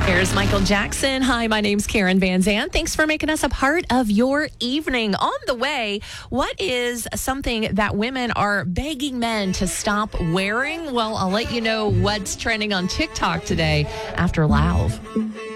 Here's Michael Jackson. Hi, my name's Karen Van Zandt. Thanks for making us a part of your evening. On the way, what is something that women are begging men to stop wearing? Well, I'll let you know what's trending on TikTok today after Lauv.